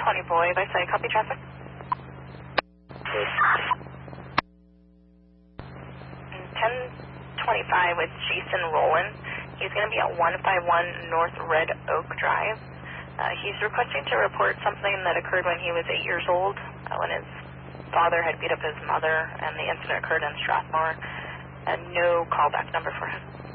1020 boy, by say, copy traffic. 1025 with Jason Rowland. He's going to be at 151 North Red Oak Drive. He's requesting to report something that occurred when he was 8 years old, when his father had beat up his mother, and the incident occurred in Strathmore. No callback number for him.